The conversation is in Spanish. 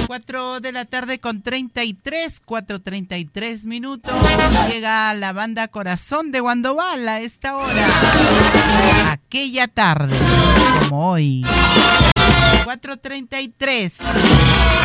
4 de la tarde con 4:33 minutos. Llega la banda Corazón de Guandobal a esta hora. Aquella tarde, como hoy. 4:33.